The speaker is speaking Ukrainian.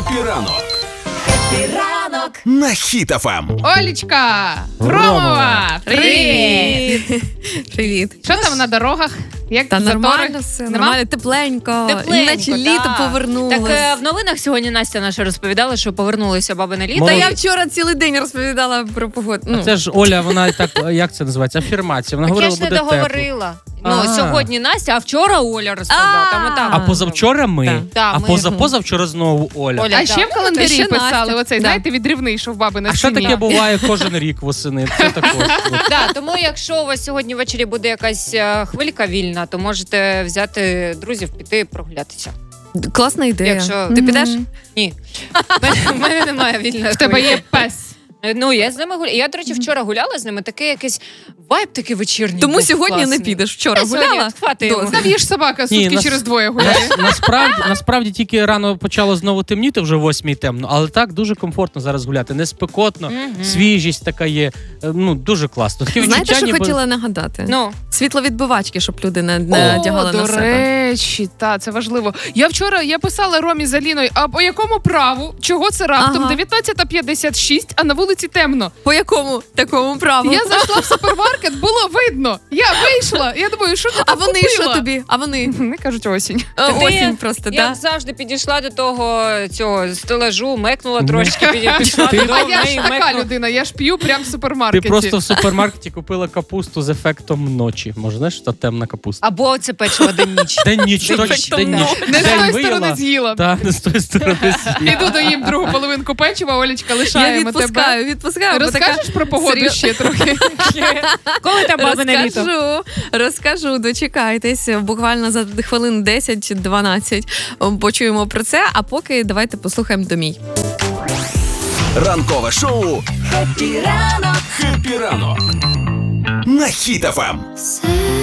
Хеппі ранок Ранок на Хіт ФМ. Олічка! Громова! Привіт! Привіт. Що там на дорогах? Як Та Зармори? нормально все, Нема? нормально, тепленько, Тепленько, наче літо так. повернулось. Так в новинах сьогодні Настя наша розповідала, що повернулося бабине літо. Та Молодець. я вчора цілий день розповідала про погоду. Ну, Це ж Оля, вона так, як це називається, афірмація. Вона Так я говорила, ж не буде тепло. договорила. Ну, А. сьогодні Настя, а вчора Оля розповідала. Там і там. А позавчора ми, Так. Так, а ми- позавчора знову Оля. Оля, А ще в календарі ще писали Настя. оцей, Да. знаєте, відривний, що в баби на А що стіні. таке буває кожен рік восени? Це також. Да, тому якщо у вас сьогодні ввечері буде якась хвилька вільна, то можете взяти друзів, піти прогулятися. класна ідея. Якщо- Ти підеш? Ні. В мене немає вільної В тебе хвильки. є пес. Ну, я з ними гуляю. Я, до речі, вчора гуляла з ними, такий якийсь вайб такий вечірній. Тому був сьогодні класний. не підеш. Вчора Я сьогодні гуляла. хвати його. Досить. Там є ж собака, Ні, сутки через двоє гуляє. Насправді тільки рано почало знову темніти, вже 8-й темно, але так дуже комфортно зараз гуляти. Не спекотно, свіжість така є. Ну, дуже класно. Таке Знаєте, відчуття, що ніби- хотіла нагадати? Ну, Світловідбивачки, щоб люди не надягали О, на до себе. речі, це важливо. Я вчора писала Ромі з Аліною, а по якому праву? Чого це раптом? Ага. 19:56, а на вулиці темно. По якому такому праву? Я зайшла в супермаркет, було видно. Я вийшла. Я думаю, що ти А там вони купила? що тобі? А вони? Вони кажуть осінь. Осінь просто, я так? завжди підійшла до того цього стелажу, мекнула трошки, пішла Ти- додому. А я ж і така мекнула. людина, я ж п'ю прямо в Ти супермаркеті. просто в супермаркеті купила капусту з ефектом ночі. Може, знаєш, та темна капуста. Або це печиво день-ніч. День-ніч, точно, Ефектом день-ніч. Не з День тої виїла, сторони з'їла. та, не з тої сторони з'їла. Іду доїм другу половинку печива, Олечка, Я лишаємо тебе. відпускаю. бо така- Розкажеш про погоду Серйоз- ще трохи? Коли там бабине літо? Розкажу, дочекайтесь. Буквально за хвилин 10-12 почуємо про це, а поки давайте послухаємо домій. Ранкове шоу Хеппі ранок на Хіт ФМ.